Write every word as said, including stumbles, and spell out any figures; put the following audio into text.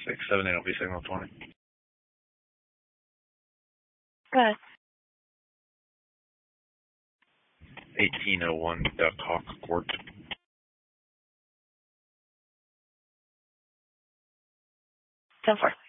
six seven eight will be signal twenty. Go ahead. eighteen oh one Duck Hawk Court. ten four.